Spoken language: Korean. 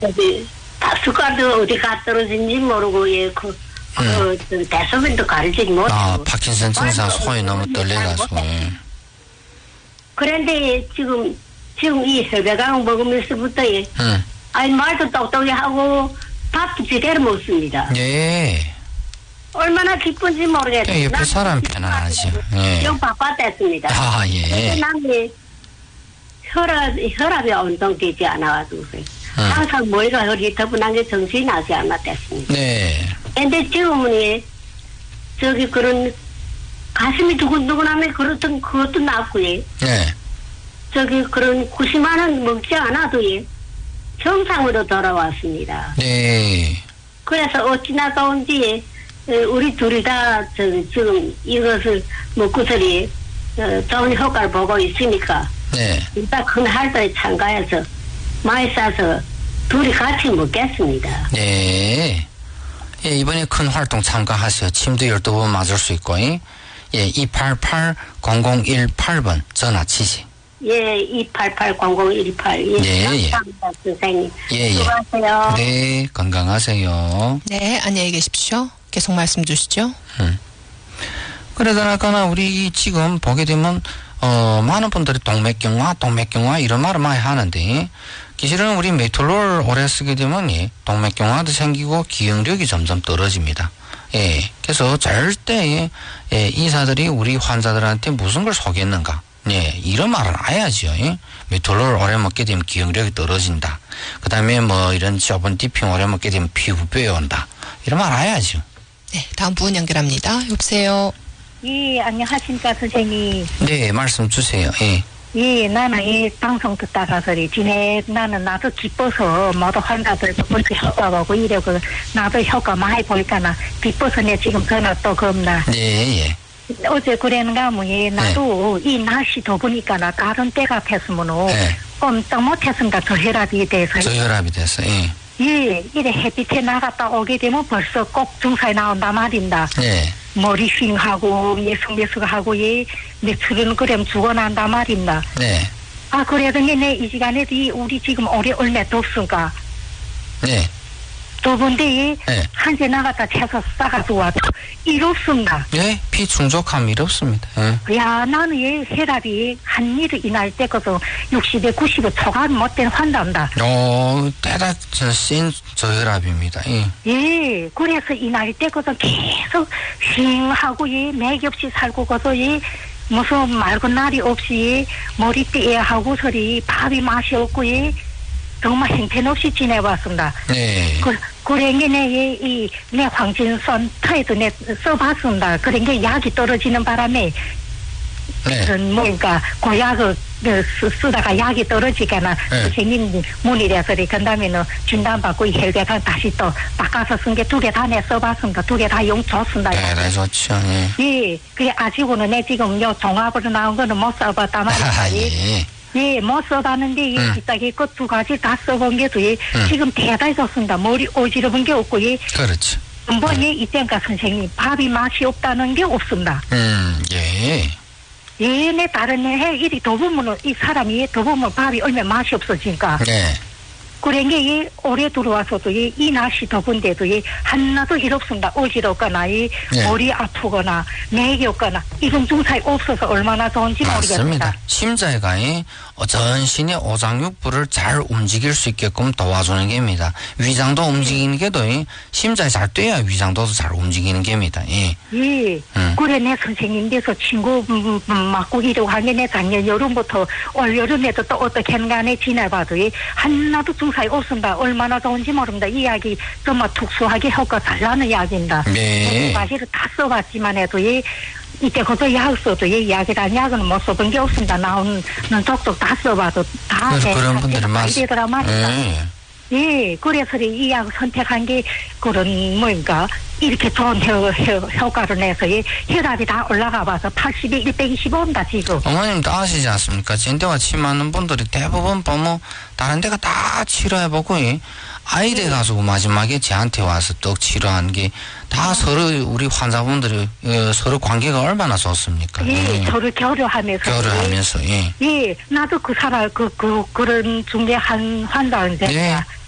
저기 숟가락도 어디 가 떨어진지 모르고 대소변도 가르치지 못하고. 파킨슨 증상 손이 너무 떨려가지고. 그런데 지금 이 혈배강 먹으면서부터 아니 말도 똑똑히 하고 밥도 제대로 먹습니다. 예. 얼마나 기쁜지 모르겠어요. 옆에 사람 편안하죠. 예. 좀 바빴댔습니다. 예. 남이 혈압이 운동되지 않아가지고 항상 머리가 흐릿하고난 게 정신이 나지 않았댔습니다. 네. 근데 지금은 저기 그런 가슴이 두근두근하면 그렇던 그것도 낫고요. 네. 저기 그런 90만 원 먹지 않아도 정상으로 돌아왔습니다. 네. 그래서 어찌나 가운지 우리 둘이 다 지금 이것을 먹고서리 좋은 효과를 보고 있으니까 네. 일단 큰 활동에 참가해서 많이 싸서 둘이 같이 먹겠습니다. 네. 예, 이번에 큰 활동 참가하세요. 침도 12번 맞을 수 있고, 예, 288-0018번 전화 치시. 예, 288-0018. 예, 감사합니다, 선생님. 예. 수고하세요. 네, 건강하세요. 네, 안녕히 계십시오. 계속 말씀 주시죠. 그러다가 우리 지금 보게 되면, 많은 분들이 동맥경화 이런 말을 많이 하는데, 사실은 우리 메트롤을 오래 쓰게 되면, 동맥경화도 생기고 기억력이 점점 떨어집니다. 예. 그래서 절대, 의사들이 우리 환자들한테 무슨 걸 속였는가. 예. 이런 말은 안 해야죠. 메트롤을 오래 먹게 되면 기억력이 떨어진다. 그 다음에 이런 좁은 디핑 오래 먹게 되면 피부뼈에 온다. 이런 말 안 해야죠. 네, 다음 분 연결합니다. 여보세요. 예, 안녕하십니까, 선생님. 네, 말씀 주세요. 예. 예, 나는 이 방송 듣다가 나는 나도 기뻐서 모두 환자들 첫 번째 효과보고 이래고 나도 효과 많이 보니까 기뻐서 내 지금 전화 또 겁나. 네, 어제 그랬는가 나도 이 날씨 더우니까 다른 때 같았으면은 꼼짝 못했습니다. 저혈압이 돼서. 저혈압이 돼서, 예. 예, 이래 햇빛에 나갔다 오게 되면 벌써 꼭 증상이 나온단 말입니다. 네. 머리 윙하고 예성배석하고 매출은 그럼 죽어난단 말입니다. 네. 그래도 이 시간에도 우리 지금 올해 얼마 덥습니까? 네. 더운데 한세 나갔다 채서 싸가지고 와도 이롭습니다. 예, 피 충족함 이롭습니다. 예. 야, 나는 혈압이 한 일을 이날 때거든 60에 90에 초과는 못된 환자입니다. 대단히 센 저혈압입니다. 예. 예, 그래서 이날 때거든 계속 윙하고 맥이 없이 살고 거서 무슨 맑은 날이 없이 머리띠에 하고 서리 밥이 맛이 없고 정말 형편없이 지내봤습니다. 네. 그래, 내 황진선 터에도 내 써봤습니다. 그래, 약이 떨어지는 바람에, 고약을 쓰다가 약이 떨어지거나, 선생님 문의래서, 그 다음에는 진단받고 혈배강 다시 또 바꿔서 쓴 게 2개 다 내 써봤습니다. 2개 다 용 좋습니다. 네, 좋죠. 예. 그래, 아직은 내 지금 종합으로 나온 거는 못 써봤단 말이에요. 예, 못 써봤는데, 이따기 그 2가지 다 써본 게도, 지금 대단히 좋습니다. 머리 어지러운 게 없고, 그렇죠. 한번 이때가 선생님, 밥이 맛이 없다는 게 없습니다. 예. 예, 내 다른 일이 더우면, 이 사람이 더우면 밥이 얼마나 맛이 없어지니까. 네. 그런 게 올해 들어와서도 이 날씨 더운데도 하나도 일 없습니다. 어지럽거나 머리 아프거나 맥이 없거나 이런 증상이 없어서 얼마나 좋은지 모르겠습니다. 맞습니다. 심장가 전신의 오장육부를 잘 움직일 수 있게끔 도와주는 게입니다. 위장도 움직이는 게도 심장이 잘 뛰어야 위장도 잘 움직이는 게입니다. 예. 그래 내 선생님 돼서 친구 맞고 이러고 하게 내 작년 여름부터 올 여름에도 또 어떻게 한간에 지내봐도 하나도 증상이 없습니다. 얼마나 좋은지 모릅니다. 이 약이 정말 특수하게 효과 잘 나는 약입니다. 네. 사실은 다 써봤지만 해도 이때 그저 약 써도 약이란 약은 못 써본 게 없습니다. 나오는 족족 다 써봐도 다 그런 분들은 많습니다. 예, 그래서 이 약 선택한 게 그런 이렇게 좋은 효과를 내서 혈압이 다 올라가 봐서 80에 125입니다 지금. 어머님도 아시지 않습니까? 진대와 치료하는 분들이 대부분 보면 다른 데가 다 치료해보고 아이들 가지고 마지막에 저한테 와서 또 치료한 게 다 서로 우리 환자분들이 서로 관계가 얼마나 좋습니까? 서로 교류하면서. 예. 나도 그 사람 그런 중에 한 환자인데